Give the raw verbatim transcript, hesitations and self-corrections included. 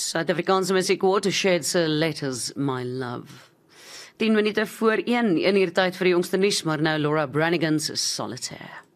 Suid-Afrikaanse musiek Watershed se Letters My Love. tien minute voor een, in hierdie tyd vir die jongste nuus, maar nou Laura Branigan se Solitaire.